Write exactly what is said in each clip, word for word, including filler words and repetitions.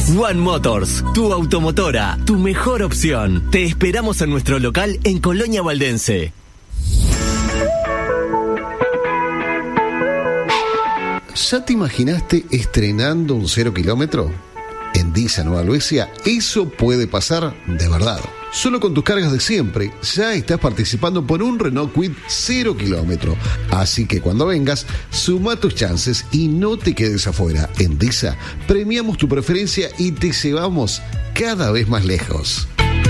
One Motors, tu automotora, tu mejor opción. Te esperamos en nuestro local en Colonia Valdense. ¿Ya te imaginaste estrenando un cero kilómetro? En Disa Nueva Albesia, eso puede pasar de verdad. Solo con tus cargas de siempre, ya estás participando por un Renault Kwid cero kilómetro. Así que cuando vengas, suma tus chances y no te quedes afuera. En Disa, premiamos tu preferencia y te llevamos cada vez más lejos.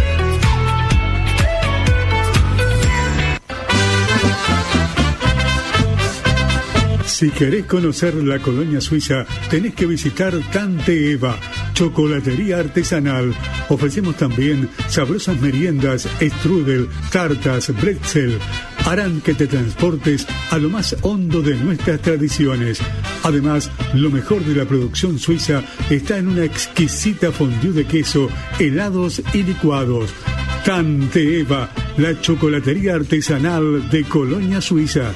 Si querés conocer la colonia suiza, tenés que visitar Tante Eva, chocolatería artesanal. Ofrecemos también sabrosas meriendas, strudel, tartas, bretzel. Harán que te transportes a lo más hondo de nuestras tradiciones. Además, lo mejor de la producción suiza está en una exquisita fondue de queso, helados y licuados. Tante Eva, la chocolatería artesanal de Colonia Suiza.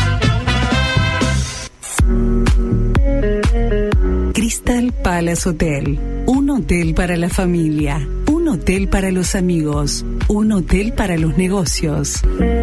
Crystal Palace Hotel, un hotel para la familia, un hotel para los amigos, un hotel para los negocios.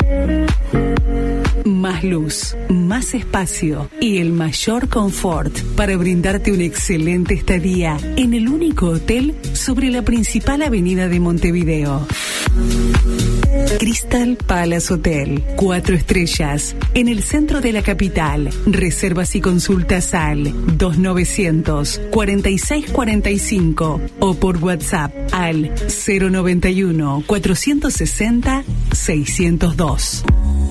Más luz, más espacio y el mayor confort para brindarte una excelente estadía en el único hotel sobre la principal avenida de Montevideo. Crystal Palace Hotel, cuatro estrellas, en el centro de la capital. Reservas y consultas al dos novecientos cuarenta y seis cuarenta y cinco o por WhatsApp al cero noventa y uno cuatrocientos sesenta seiscientos dos.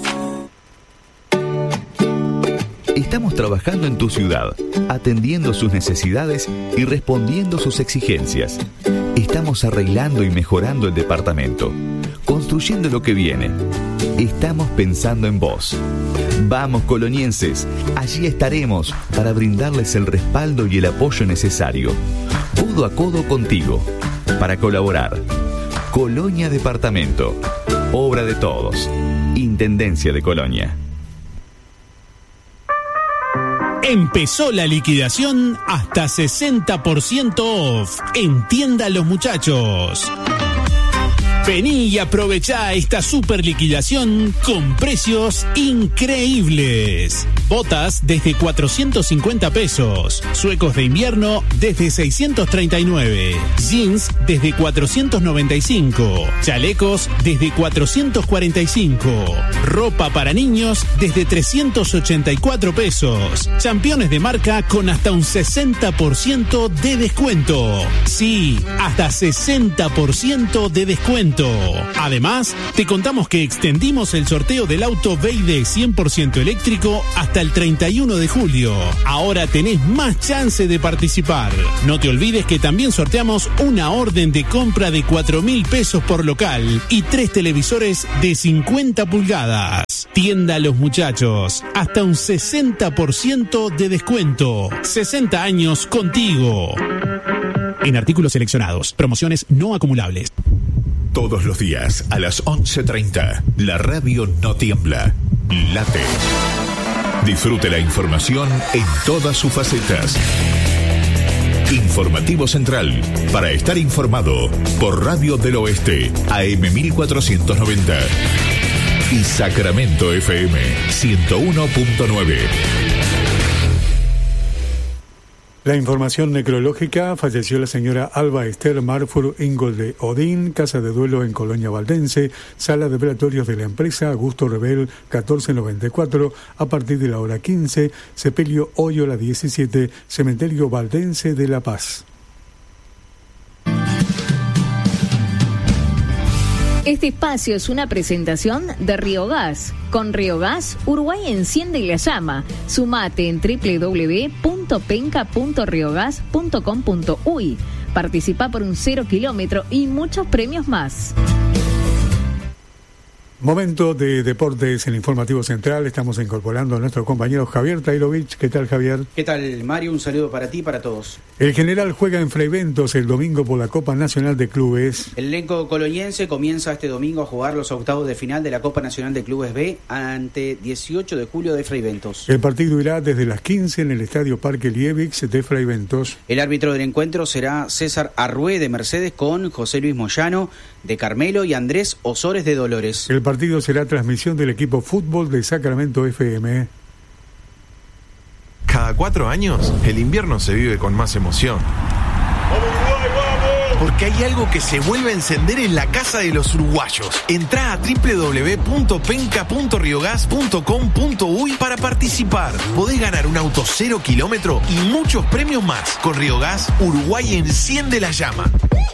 Estamos trabajando en tu ciudad, atendiendo sus necesidades y respondiendo sus exigencias. Estamos arreglando y mejorando el departamento, construyendo lo que viene. Estamos pensando en vos. Vamos, colonienses, allí estaremos para brindarles el respaldo y el apoyo necesario, codo a codo contigo, para colaborar. Colonia Departamento, obra de todos. Intendencia de Colonia. Empezó la liquidación hasta sesenta por ciento off en Tienda Los Muchachos. Vení y aprovechá esta super liquidación con precios increíbles. Botas desde cuatrocientos cincuenta pesos. Suecos de invierno desde seiscientos treinta y nueve. Jeans desde cuatrocientos noventa y cinco. Chalecos desde cuatrocientos cuarenta y cinco. Ropa para niños desde trescientos ochenta y cuatro pesos. Championes de marca con hasta un sesenta por ciento de descuento. Sí, hasta sesenta por ciento de descuento. Además, te contamos que extendimos el sorteo del auto Beide cien por ciento eléctrico hasta el treinta y uno de julio. Ahora tenés más chance de participar. No te olvides que también sorteamos una orden de compra de cuatro mil pesos por local y tres televisores de cincuenta pulgadas. Tienda Los Muchachos, hasta un sesenta por ciento de descuento. sesenta años contigo. En artículos seleccionados, promociones no acumulables. Todos los días a las once treinta, la radio no tiembla, late. Disfrute la información en todas sus facetas. Informativo Central, para estar informado, por Radio del Oeste, A M mil cuatrocientos noventa. Y Sacramento F M, ciento uno punto nueve. La información necrológica: falleció la señora Alba Esther Marfur Ingol de Odín, casa de duelo en Colonia Valdense, sala de velatorios de la empresa Augusto Rebel catorce noventa y cuatro, a partir de la hora quince, sepelio hoy a la diecisiete, cementerio Valdense de La Paz. Este espacio es una presentación de Riogás. Con Riogás, Uruguay enciende la llama. Sumate en doble u doble u doble u punto penca punto riogás punto com punto uy. Participa por un cero kilómetro y muchos premios más. Momento de deportes en Informativo Central. Estamos incorporando a nuestro compañero Javier Tailovich. ¿Qué tal, Javier? ¿Qué tal, Mario? Un saludo para ti y para todos. El General juega en Fraiventos el domingo por la Copa Nacional de Clubes. El elenco coloniense comienza este domingo a jugar los octavos de final de la Copa Nacional de Clubes B ante dieciocho de julio de Fraiventos. El partido irá desde las quince en el Estadio Parque Liebix de Fraiventos. El árbitro del encuentro será César Arrué de Mercedes con José Luis Moyano de Carmelo y Andrés Osores de Dolores. El partido será transmisión del equipo fútbol de Sacramento F M. Cada cuatro años, el invierno se vive con más emoción. Porque hay algo que se vuelve a encender en la casa de los uruguayos. Entrá a doble u doble u doble u punto penca punto riogas punto com punto uy para participar. Podés ganar un auto cero kilómetro y muchos premios más. Con Riogas, Uruguay enciende la llama.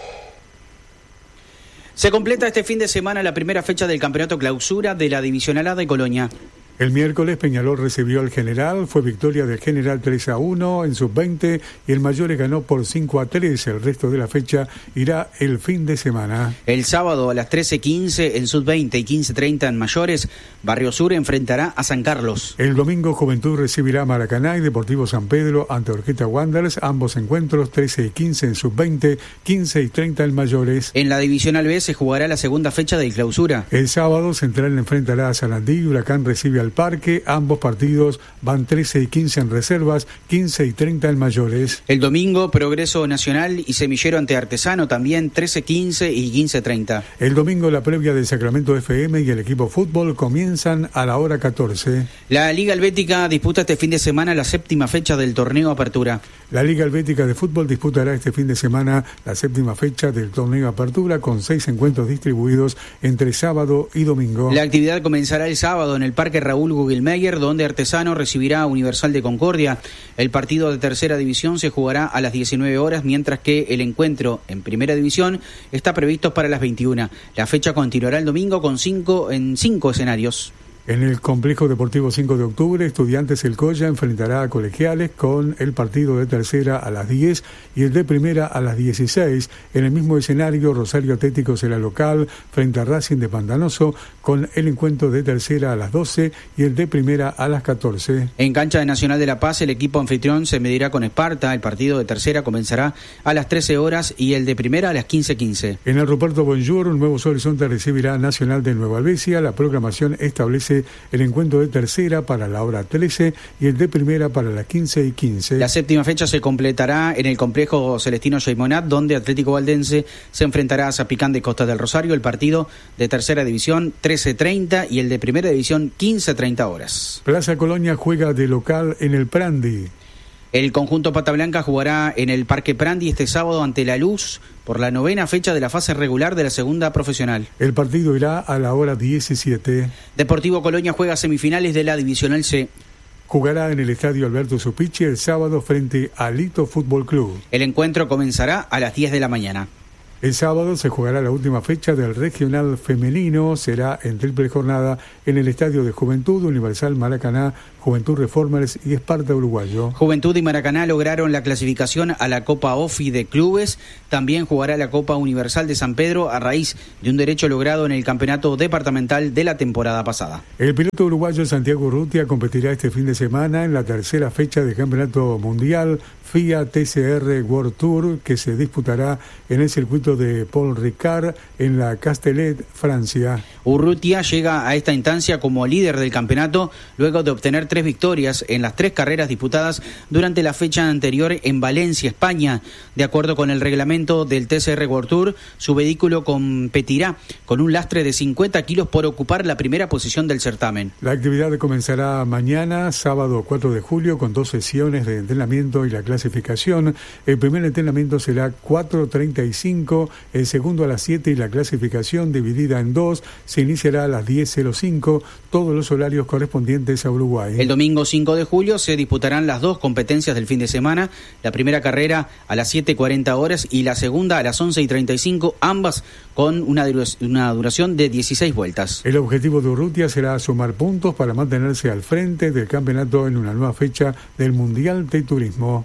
Se completa este fin de semana la primera fecha del campeonato clausura de la Divisional A de Colonia. El miércoles Peñarol recibió al General, fue victoria del General tres a uno en sub veinte y el Mayores ganó por cinco a tres. El resto de la fecha irá el fin de semana. El sábado a las trece quince en sub veinte y quince treinta en Mayores, Barrio Sur enfrentará a San Carlos. El domingo Juventud recibirá a Maracaná y Deportivo San Pedro ante Orquesta Wanderers, ambos encuentros trece y quince en sub veinte, quince y treinta en Mayores. En la Divisional B se jugará la segunda fecha del clausura. El sábado Central enfrentará a Sarandí y Huracán recibe al Parque, ambos partidos van trece y quince en reservas, quince y treinta en Mayores. El domingo Progreso Nacional y Semillero ante Artesano también trece quince y quince treinta. El domingo la previa del Sacramento F M y el equipo fútbol comienzan a la hora catorce. La Liga Helvética disputa este fin de semana la séptima fecha del torneo Apertura. La Liga Helvética de Fútbol disputará este fin de semana la séptima fecha del torneo Apertura con seis encuentros distribuidos entre sábado y domingo. La actividad comenzará el sábado en el Parque Raúl Gugelmeyer, donde Artesano recibirá a Universal de Concordia. El partido de tercera división se jugará a las diecinueve horas, mientras que el encuentro en primera división está previsto para las veintiuna. La fecha continuará el domingo con cinco en cinco escenarios. En el Complejo Deportivo cinco de octubre, Estudiantes El Colla enfrentará a Colegiales con el partido de tercera a las diez y el de primera a las dieciséis. En el mismo escenario, Rosario Atlético será local frente a Racing de Pantanoso con el encuentro de tercera a las doce y el de primera a las catorce. En cancha de Nacional de La Paz, el equipo anfitrión se medirá con Esparta. El partido de tercera comenzará a las trece horas y el de primera a las quince quince. En el Ruperto Bonjour, Nuevos Horizontes recibirá a Nacional de Nueva Albesia. La programación establece el encuentro de tercera para la hora trece y el de primera para las quince y quince. La séptima fecha se completará en el complejo Celestino Yaimonat, donde Atlético Valdense se enfrentará a Zapicán de Costa del Rosario. El partido de tercera división trece treinta y el de primera división quince treinta horas. Plaza Colonia juega de local en el Prandi. El conjunto Pata Blanca jugará en el Parque Prandi este sábado ante La Luz por la novena fecha de la fase regular de la segunda profesional. El partido irá a la hora diecisiete. Deportivo Colonia juega semifinales de la Divisional C. Jugará en el Estadio Alberto Supichi el sábado frente a Lito Fútbol Club. El encuentro comenzará a las diez de la mañana. El sábado se jugará la última fecha del regional femenino, será en triple jornada en el Estadio de Juventud, Universal Maracaná, Juventud Reformers y Esparta Uruguayo. Juventud y Maracaná lograron la clasificación a la Copa OFI de Clubes. También jugará la Copa Universal de San Pedro a raíz de un derecho logrado en el campeonato departamental de la temporada pasada. El piloto uruguayo Santiago Urrutia competirá este fin de semana en la tercera fecha del Campeonato Mundial F I A T C R World Tour, que se disputará en el circuito de Paul Ricard en la Castellet, Francia. Urrutia llega a esta instancia como líder del campeonato luego de obtener tres victorias en las tres carreras disputadas durante la fecha anterior en Valencia, España. De acuerdo con el reglamento del T C R World Tour, su vehículo competirá con un lastre de cincuenta kilos por ocupar la primera posición del certamen. La actividad comenzará mañana, sábado cuatro de julio, con dos sesiones de entrenamiento y la clasificación. El primer entrenamiento será cuatro treinta y cinco, el segundo a las siete y la clasificación dividida en dos se iniciará a las diez cero cinco, todos los horarios correspondientes a Uruguay. El domingo cinco de julio se disputarán las dos competencias del fin de semana, la primera carrera a las siete cuarenta horas y la segunda a las once y treinta y cinco, ambas con una, durac- una duración de dieciséis vueltas. El objetivo de Urrutia será sumar puntos para mantenerse al frente del campeonato en una nueva fecha del Mundial de Turismo.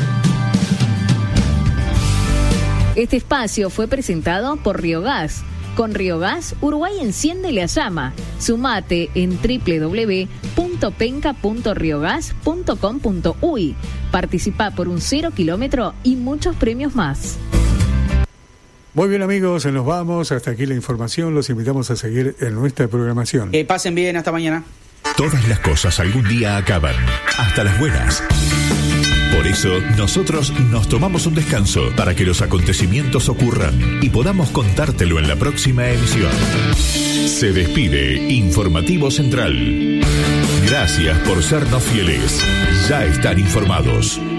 Este espacio fue presentado por Riogas, Con Riogas, Uruguay enciende la llama. Sumate en doble u doble u doble u punto penca punto riogas punto com punto uy. Participa por un cero kilómetro y muchos premios más. Muy bien, amigos, nos vamos. Hasta aquí la información. Los invitamos a seguir en nuestra programación. Que pasen bien, hasta mañana. Todas las cosas algún día acaban, hasta las buenas. Por eso, nosotros nos tomamos un descanso para que los acontecimientos ocurran y podamos contártelo en la próxima emisión. Se despide Informativo Central. Gracias por sernos fieles. Ya están informados.